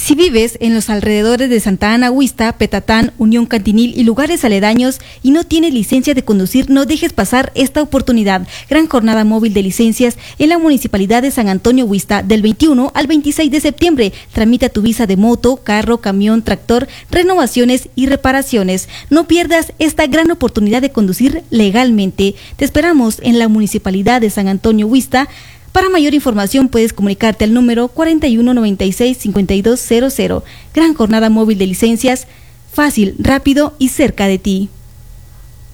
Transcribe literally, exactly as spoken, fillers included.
Si vives en los alrededores de Santa Ana Huixta, Petatán, Unión Cantinil y lugares aledaños y no tienes licencia de conducir, no dejes pasar esta oportunidad. Gran jornada móvil de licencias en la Municipalidad de San Antonio Huixta del veintiuno al veintiséis de septiembre. Tramita tu visa de moto, carro, camión, tractor, renovaciones y reparaciones. No pierdas esta gran oportunidad de conducir legalmente. Te esperamos en la Municipalidad de San Antonio Huixta. Para mayor información puedes comunicarte al número cuarenta y uno noventa y seis cincuenta y dos cero cero. Gran jornada móvil de licencias, fácil, rápido y cerca de ti.